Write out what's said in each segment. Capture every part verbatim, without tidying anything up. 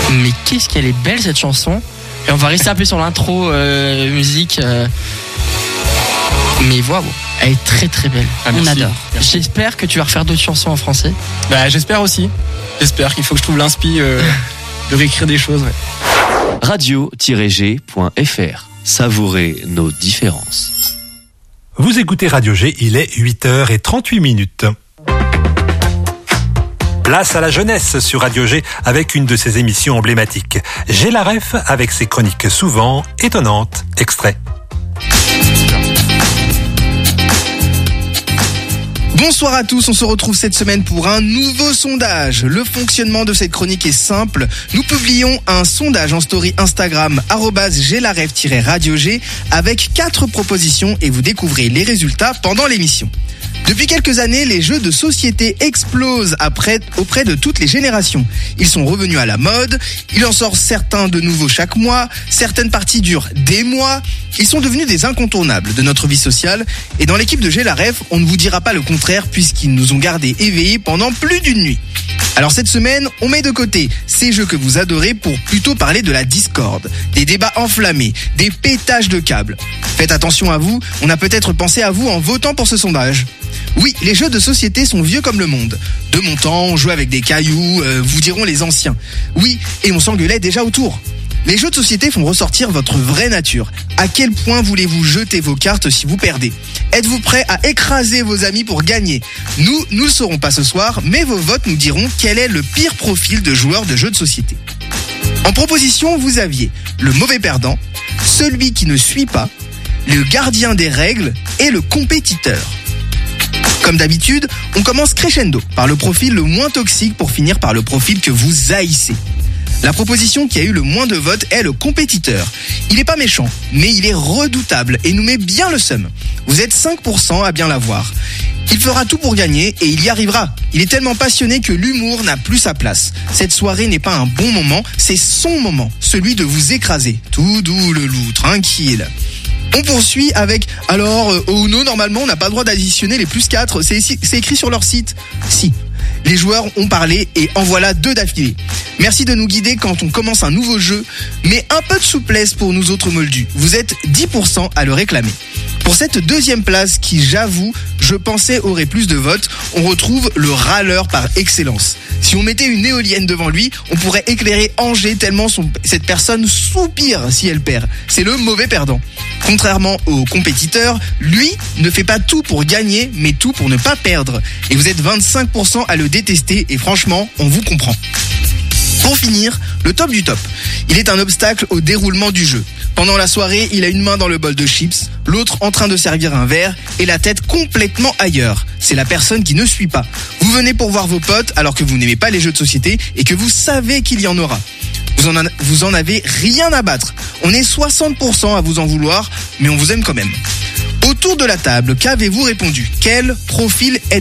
Mais qu'est-ce qu'elle est belle cette chanson. Et on va rester un peu sur l'intro euh, musique. Euh... Mais waouh, elle est très très belle. Ah, on merci. adore. Merci. J'espère que tu vas refaire d'autres chansons en français. Bah j'espère aussi. J'espère qu'il faut que je trouve l'inspi euh, de réécrire des choses. Ouais. radio tiret g point f r. Savourez nos différences. Vous écoutez Radio G, il est huit heures trente-huit minutes. Place à la jeunesse sur Radio G avec une de ses émissions emblématiques. J'ai la ref avec ses chroniques souvent étonnantes. Extrait. Bonsoir à tous, on se retrouve cette semaine pour un nouveau sondage. Le fonctionnement de cette chronique est simple. Nous publions un sondage en story Instagram arobase j'ai la ref tiret radio G avec quatre propositions et vous découvrez les résultats pendant l'émission. Depuis quelques années, les jeux de société explosent après, auprès de toutes les générations. Ils sont revenus à la mode, il en sort certains de nouveaux chaque mois, certaines parties durent des mois. Ils sont devenus des incontournables de notre vie sociale et dans l'équipe de J'ai la Ref, on ne vous dira pas le contraire puisqu'ils nous ont gardés éveillés pendant plus d'une nuit. Alors cette semaine, on met de côté ces jeux que vous adorez pour plutôt parler de la discorde, des débats enflammés, des pétages de câbles. Faites attention à vous, on a peut-être pensé à vous en votant pour ce sondage. Oui, les jeux de société sont vieux comme le monde. De mon temps, on jouait avec des cailloux, euh, vous diront les anciens. Oui, et on s'engueulait déjà autour. Les jeux de société font ressortir votre vraie nature. À quel point voulez-vous jeter vos cartes si vous perdez ? Êtes-vous prêt à écraser vos amis pour gagner ? Nous, nous le saurons pas ce soir, mais vos votes nous diront quel est le pire profil de joueur de jeux de société. En proposition, vous aviez le mauvais perdant, celui qui ne suit pas, le gardien des règles et le compétiteur. Comme d'habitude, on commence crescendo par le profil le moins toxique pour finir par le profil que vous haïssez. La proposition qui a eu le moins de votes est le compétiteur. Il est pas méchant, mais il est redoutable et nous met bien le seum. Vous êtes cinq pour cent à bien l'avoir. Il fera tout pour gagner et il y arrivera. Il est tellement passionné que l'humour n'a plus sa place. Cette soirée n'est pas un bon moment, c'est son moment, celui de vous écraser. Tout doux le loup, tranquille. On poursuit avec, alors, euh, au Uno, normalement, on n'a pas le droit d'additionner les plus quatre. C'est, c'est écrit sur leur site. Si. Les joueurs ont parlé et en voilà deux d'affilée. Merci de nous guider quand on commence un nouveau jeu, mais un peu de souplesse pour nous autres moldus. Vous êtes dix pour cent à le réclamer. Pour cette deuxième place qui, j'avoue, je pensais aurait plus de votes, on retrouve le râleur par excellence. Si on mettait une éolienne devant lui, on pourrait éclairer Angers tellement son, cette personne soupire si elle perd. C'est le mauvais perdant. Contrairement au compétiteur, lui ne fait pas tout pour gagner, mais tout pour ne pas perdre. Et vous êtes vingt-cinq pour cent à le détester et franchement, on vous comprend. Pour finir, le top du top. Il est un obstacle au déroulement du jeu. Pendant la soirée, il a une main dans le bol de chips, l'autre en train de servir un verre et la tête complètement ailleurs. C'est la personne qui ne suit pas. Vous venez pour voir vos potes alors que vous n'aimez pas les jeux de société et que vous savez qu'il y en aura. Vous en, a, vous en avez rien à battre. On est soixante pour cent à vous en vouloir, mais on vous aime quand même. Autour de la table, qu'avez-vous répondu ? Quel profil êtes-vous ?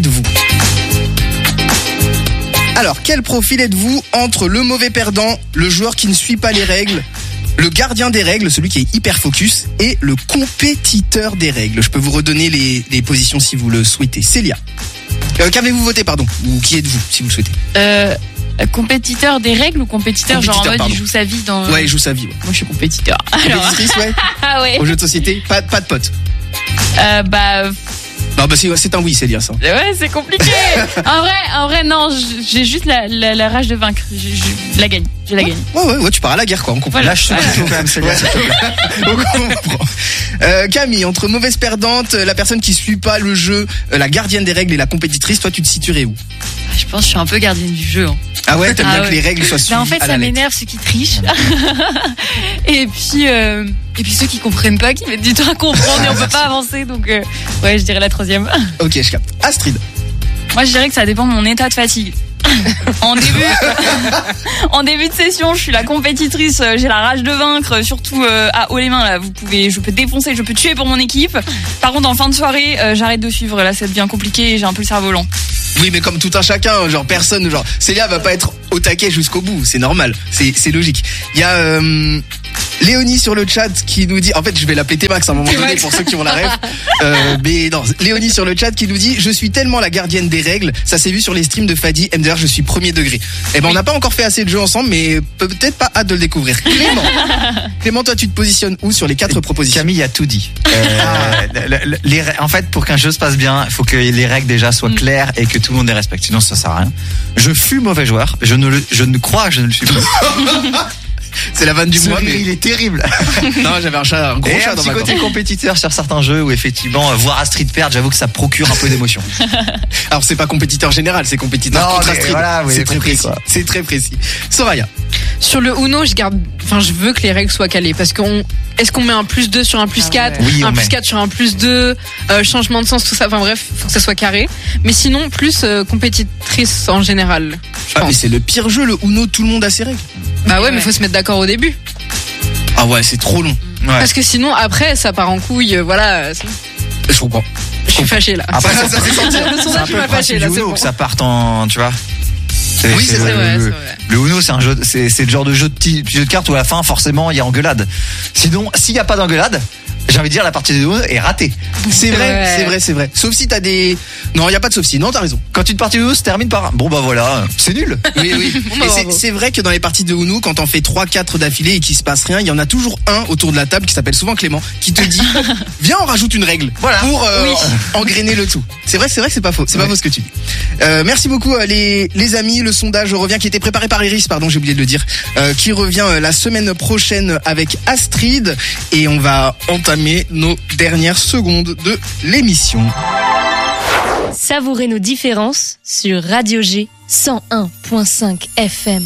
Alors, quel profil êtes-vous entre le mauvais perdant, le joueur qui ne suit pas les règles, le gardien des règles, celui qui est hyper focus, et le compétiteur des règles ? Je peux vous redonner les, les positions si vous le souhaitez. Célia, euh, qu'avez-vous voté, pardon ? Ou qui êtes-vous, si vous le souhaitez ? Euh, compétiteur des règles ou compétiteur, compétiteur genre en mode pardon. il joue sa vie dans... Ouais, il joue sa vie. Ouais. Moi, je suis compétiteur. Alors... Compétitrice, ouais. Ah ouais. Au jeu de société, pas, pas de potes. Euh, bah... Non, bah c'est, c'est un oui, Célia, ça. Ouais, c'est compliqué. en vrai, en vrai, non, j'ai juste la, la, la rage de vaincre. Je, je la gagne, je la ouais, gagne. Ouais, ouais, ouais, tu pars à la guerre, quoi. On comprend. Voilà. Lâche ce couteau, quand même, Célia. On comprend. Euh, Camille, entre mauvaise perdante, la personne qui suit pas le jeu, la gardienne des règles et la compétitrice, toi, tu te situerais où ? Je pense que je suis un peu gardienne du jeu. Hein. Ah ouais, t'aimes ah bien ouais. que les règles soient suivies. Bah en fait, à ça la m'énerve ceux qui trichent. et puis, euh, et puis ceux qui comprennent pas, qui mettent du temps à comprendre et on peut pas avancer. Donc, euh, ouais, je dirais la troisième. Ok, je capte. Astrid. Moi, je dirais que ça dépend de mon état de fatigue. en début, en début de session, je suis la compétitrice. J'ai la rage de vaincre, surtout euh, à haut les mains. Là, vous pouvez, je peux défoncer, je peux tuer pour mon équipe. Par contre, en fin de soirée, euh, j'arrête de suivre. Là, ça devient compliqué. Et j'ai un peu le cerveau lent. Oui, mais comme tout un chacun, genre personne, genre Célia va pas être au taquet jusqu'au bout, c'est normal, c'est c'est logique. Il y a euh, Léonie sur le chat qui nous dit, en fait je vais l'appeler T-Max à un moment donné pour ceux qui ont la rêve, euh, mais non, Léonie sur le chat qui nous dit, je suis tellement la gardienne des règles, ça s'est vu sur les streams de Fadi, M D R, je suis premier degré. Eh ben on n'a pas encore fait assez de jeux ensemble, mais peut-être pas hâte de le découvrir. Clément, Clément, toi tu te positionnes où sur les quatre propositions? Camille a tout dit. Euh, le- le- les, rè- en fait, pour qu'un jeu se passe bien, il faut que les règles déjà soient claires et que tout le monde les respecte. Sinon, ça sert à rien. Je fus mauvais joueur. Je ne, le- je ne crois que je ne le suis plus. C'est la vanne du Ce mois, rire, mais il est terrible. non, j'avais un chat, un gros Et chat un dans petit ma côté gorge. compétiteur sur certains jeux où effectivement, euh, voir Astrid perdre, j'avoue que ça procure un peu d'émotion. Alors c'est pas compétiteur général, c'est compétiteur Non, contre mais Astrid. voilà, oui, c'est très compris, précis. quoi. C'est très précis. Soraya. Sur le Uno, je garde, enfin, je veux que les règles soient calées parce qu'on, est-ce qu'on met un plus deux sur un plus quatre, Oui, on un plus met. quatre sur un plus deux, euh, changement de sens, tout ça, enfin bref, faut que ça soit carré. Mais sinon, plus euh, compétitrice en général. Je Ah mais pense. c'est le pire jeu, le Uno, tout le monde a ses règles. Bah ouais, mais faut se mettre d'accord au début. Ah ouais, c'est trop long. Ouais. Parce que sinon, après, ça part en couille, euh, voilà. euh, Je comprends. Je suis fâchée là. Après, Ça, ça s'est senti. Le C'est un sondage peu m'a le fâchée principe là, du c'est Uno bon. que ça parte en, tu vois. C'est- Oui, c'est le- vrai, ouais, le, c'est vrai. le Uno, c'est un jeu, c'est, c'est le genre de jeu de, ti- jeu de cartes où à la fin, forcément, il y a engueulade. Sinon, s'il n'y a pas d'engueulade, j'ai envie de dire la partie de Uno est ratée. C'est vrai, Ouais. c'est vrai, c'est vrai. Sauf si t'as des... Non, il y a pas de sauf si. Non, t'as raison. Quand une partie de Uno se termine par un, bon bah voilà, c'est nul. Oui, oui. Bon, bah, Et c'est, bravo. c'est vrai que dans les parties de Uno, quand on fait trois quatre d'affilée et qu'il se passe rien, il y en a toujours un autour de la table qui s'appelle souvent Clément, qui te dit, viens, on rajoute une règle. Voilà. Pour euh, Oui. engrainer le tout. C'est vrai, c'est vrai que c'est pas faux. C'est pas Ouais. faux ce que tu dis. Euh, merci beaucoup euh, les, les amis. Le sondage revient, qui était préparé par Iris, pardon, j'ai oublié de le dire, euh, qui revient euh, la semaine prochaine avec Astrid. Et on va entamer nos dernières secondes de l'émission. Savourez nos différences sur Radio G cent un virgule cinq F M.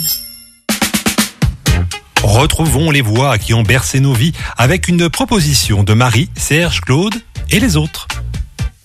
Retrouvons les voix qui ont bercé nos vies avec une proposition de Marie, Serge, Claude et les autres.